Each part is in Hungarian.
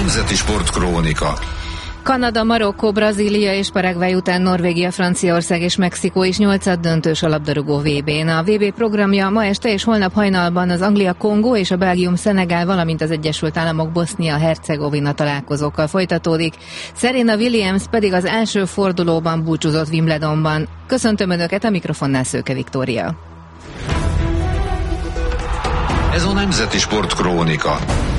Nemzeti Sportkrónika. Kanada, Marokkó, Brazília és Paraguay után Norvégia, Franciaország és Mexikó is nyolcaddöntős a labdarúgó VB-n. A VB programja ma este és holnap hajnalban az Anglia-Kongó és a Belgium-Szenegál, valamint az Egyesült Államok Bosznia-Hercegovina találkozókkal folytatódik. Serena Williams pedig az első fordulóban búcsúzott Wimbledonban. Köszöntöm Önöket, a mikrofonnál Szőke Viktória. Ez a Nemzeti Sportkrónika.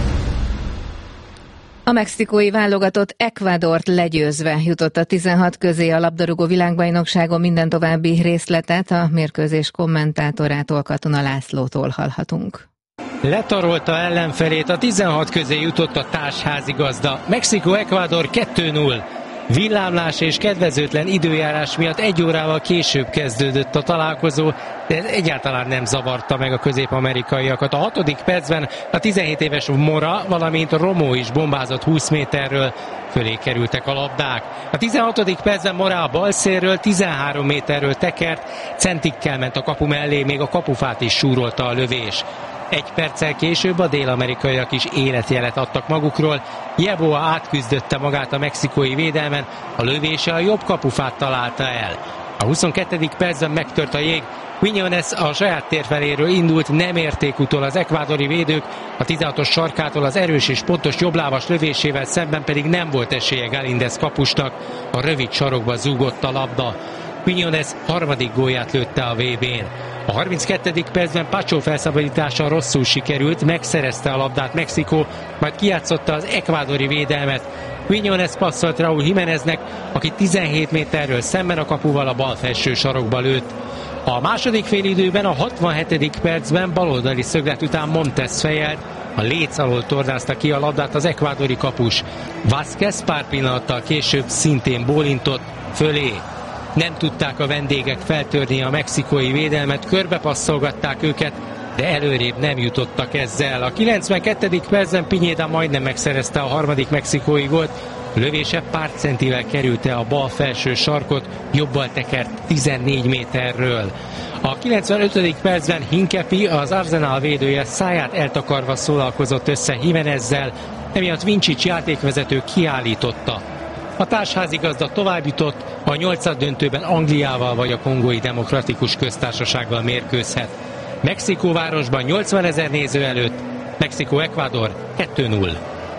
A mexikói válogatott Ecuadort legyőzve jutott a 16 közé a labdarúgó világbajnokságon. Minden további részletet a mérkőzés kommentátorától, Katona Lászlótól hallhatunk. Letarolta ellenfelét, a 16 közé jutott a társházigazda. Mexikó-Ecuador 2-0. Villámlás és kedvezőtlen időjárás miatt 1 órával később kezdődött a találkozó, de ez egyáltalán nem zavarta meg a közép-amerikaiakat. A 6. percben a 17 éves Mora, valamint Romo is bombázott 20 méterről, fölé kerültek a labdák. A 16. percben Mora a bal szélről 13 méterről tekert, centikkel ment a kapu mellé, még a kapufát is súrolta a lövés. 1 perccel később a dél-amerikaiak is életjelet adtak magukról. Yeboah átküzdötte magát a mexikói védelmen, a lövése a jobb kapufát találta el. A 22. percben megtört a jég, Quiñones a saját térfeléről indult, nem érték utol az ekvádori védők, a 16-os sarkától az erős és pontos jobblábas lövésével szemben pedig nem volt esélye Galíndez kapusnak, a rövid sarokba zúgott a labda. Quiñones harmadik gólját lőtte a VB-n. A 32. percben Pacho felszabadítása rosszul sikerült, megszerezte a labdát Mexikó, majd kijátszotta az ekvádori védelmet. Quiñones passzolt Raúl Jiméneznek, aki 17 méterről szemben a kapuval a bal felső sarokba lőtt. A második félidőben a 67. percben baloldali szöglet után Montes fejelt, a léc alól tornázta ki a labdát az ekvádori kapus. Vázquez pár pillanattal később szintén bólintott fölé. Nem tudták a vendégek feltörni a mexikói védelmet, körbepasszolgatták őket, de előrébb nem jutottak ezzel. A 92. percben Piñeda majdnem megszerezte a harmadik mexikói gólt, lövése pár centivel kerülte a bal felső sarkot, jobbal tekert 14 méterről. A 95. percben Hincapié, az Arsenal védője száját eltakarva szólalkozott össze Jiménezzel, emiatt Vincic játékvezető kiállította. A társházigazda tovább jutott, a 8. döntőben Angliával vagy a Kongói Demokratikus Köztársasággal mérkőzhet. Mexikóvárosban 80 000 néző előtt, Mexikó-Ecuador 2-0.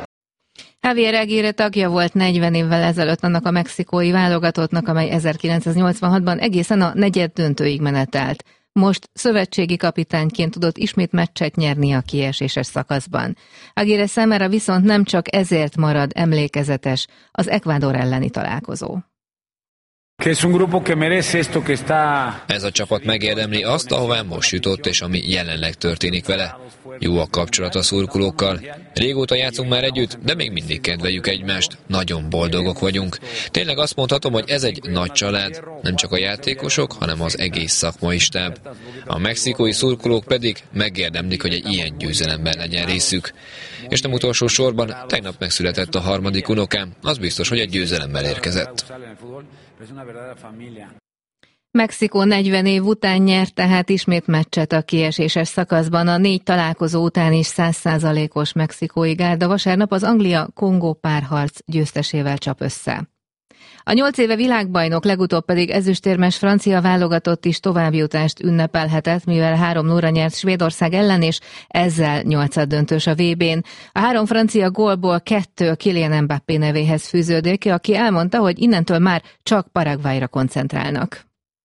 Javier Aguirre tagja volt 40 évvel ezelőtt annak a mexikói válogatottnak, amely 1986-ban egészen a negyeddöntőig menetelt. Most szövetségi kapitányként tudott ismét meccset nyerni a kieséses szakaszban. Aguirre számára viszont nem csak ezért marad emlékezetes az Ecuador elleni találkozó. Ez a csapat megérdemli azt, ahová most jutott, és ami jelenleg történik vele. Jó a kapcsolat a szurkolókkal. Régóta játszunk már együtt, de még mindig kedveljük egymást. Nagyon boldogok vagyunk. Tényleg azt mondhatom, hogy ez egy nagy család. Nem csak a játékosok, hanem az egész szakmai stáb. A mexikói szurkolók pedig megérdemlik, hogy egy ilyen győzelemben legyen részük. És nem utolsó sorban, tegnap megszületett a harmadik unokám. Az biztos, hogy egy győzelemmel érkezett. Mexikó 40 év után nyert tehát ismét meccset a kieséses szakaszban. A 4 találkozó után is 100%-os mexikói gárda vasárnap az Anglia-Kongó párharc győztesével csap össze. A 8 éve világbajnok, legutóbb pedig ezüstérmes francia válogatott is továbbjutást ünnepelhetett, mivel 3-0-ra nyert Svédország ellen, és ezzel 8-döntős a VB-n. A 3 francia gólból 2 Kylian Mbappé nevéhez fűződik, aki elmondta, hogy innentől már csak Paraguayra koncentrálnak.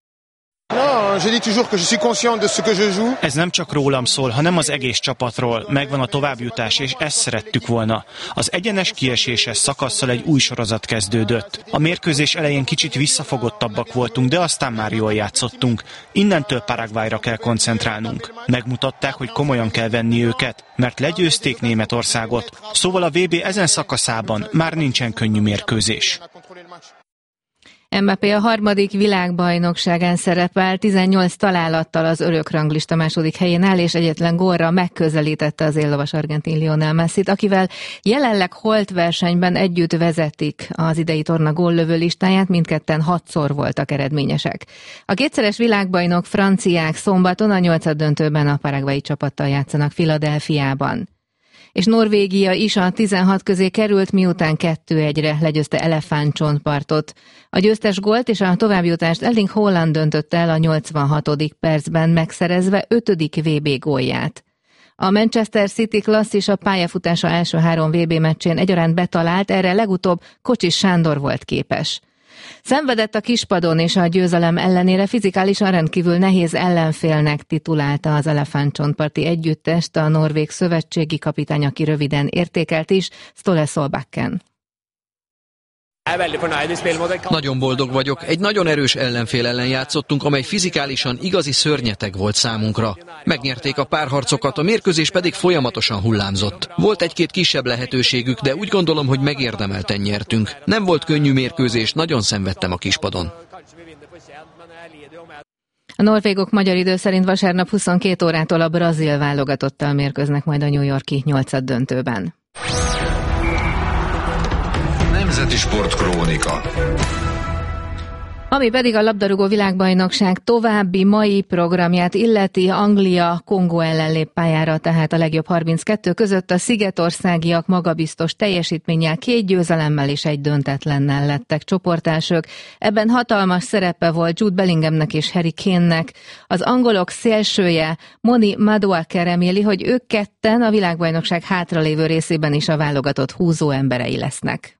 Ez nem csak rólam szól, hanem az egész csapatról. Megvan a továbbjutás, és ezt szerettük volna. Az egyenes kieséses szakasszal egy új sorozat kezdődött. A mérkőzés elején kicsit visszafogottabbak voltunk, de aztán már jól játszottunk. Innentől Paraguayra kell koncentrálnunk. Megmutatták, hogy komolyan kell venni őket, mert legyőzték Németországot. Szóval a VB ezen szakaszában már nincsen könnyű mérkőzés. Mbappé a harmadik világbajnokságán szerepel, 18 találattal az örökranglista második helyén áll, és egyetlen gólra megközelítette az éllovas argentin Lionel Messit, akivel jelenleg holt versenyben együtt vezetik az idei torna góllövő listáját, mindketten 6-szor voltak eredményesek. A kétszeres világbajnok franciák szombaton a 8. döntőben a paraguayi csapattal játszanak Philadelphiában. és Norvégia is a 16 közé került, miután 2-1-re legyőzte Elefántcsontpartot. A győztes gólt és a továbbjutást Erling Haaland döntötte el a 86. percben, megszerezve 5. VB gólját. A Manchester City klasszis a pályafutása első 3 VB meccsén egyaránt betalált, erre legutóbb Kocsis Sándor volt képes. Szenvedett a kispadon, és a győzelem ellenére fizikálisan rendkívül nehéz ellenfélnek titulálta az Elefántcsontparti együttest a norvég szövetségi kapitány, aki röviden értékelt is, Ståle Solbakken. Nagyon boldog vagyok. Egy nagyon erős ellenfél ellen játszottunk, amely fizikálisan igazi szörnyeteg volt számunkra. Megnyerték a párharcokat, a mérkőzés pedig folyamatosan hullámzott. Volt egy-két kisebb lehetőségük, de úgy gondolom, hogy megérdemelten nyertünk. Nem volt könnyű mérkőzés, nagyon szenvedtem a kispadon. A norvégok magyar idő szerint vasárnap 22 órától a brazil válogatottal mérkőznek majd a New York-i 8-döntőben. Nemzeti Sportkrónika. Ami pedig a labdarúgó világbajnokság további mai programját illeti, Anglia Kongó ellen lép pályára, tehát a legjobb 32 között a szigetországiak magabiztos teljesítménnyel 2 győzelemmel és 1 döntetlennel lettek csoportelsők. Ebben hatalmas szerepe volt Jude Bellinghamnek és Harry Kane-nek. Az angolok szélsője Moni Madueke reméli, hogy ők ketten a világbajnokság hátralévő részében is a válogatott húzó emberei lesznek.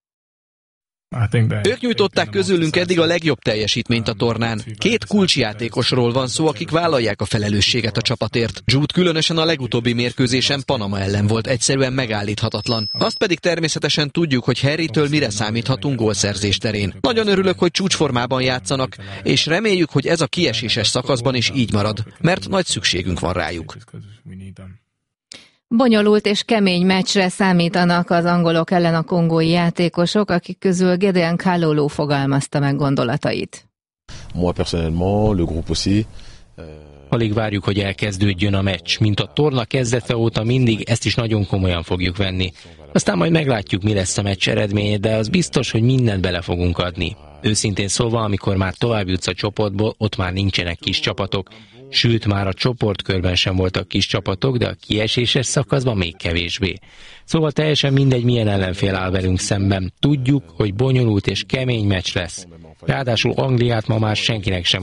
Ők nyújtották közülünk eddig a legjobb teljesítményt a tornán. 2 kulcsjátékosról van szó, akik vállalják a felelősséget a csapatért. Jude különösen a legutóbbi mérkőzésen Panama ellen volt egyszerűen megállíthatatlan. Azt pedig természetesen tudjuk, hogy Harrytől mire számíthatunk gólszerzés terén. Nagyon örülök, hogy csúcsformában játszanak, és reméljük, hogy ez a kieséses szakaszban is így marad, mert nagy szükségünk van rájuk. Bonyolult és kemény meccsre számítanak az angolok ellen a kongói játékosok, akik közül Gedeon Kalulu fogalmazta meg gondolatait. Moi personnellement, le groupe aussi. Alig várjuk, hogy elkezdődjön a meccs. Mint a torna kezdete óta mindig, ezt is nagyon komolyan fogjuk venni. Aztán majd meglátjuk, mi lesz a meccs eredménye, de az biztos, hogy mindent bele fogunk adni. Őszintén szólva, amikor már tovább jutsz a csoportból, ott már nincsenek kis csapatok. Sőt, már a csoportkörben sem voltak kis csapatok, de a kieséses szakaszban még kevésbé. Szóval teljesen mindegy, milyen ellenfél áll velünk szemben. Tudjuk, hogy bonyolult és kemény meccs lesz. Ráadásul Angliát ma már senkinek sem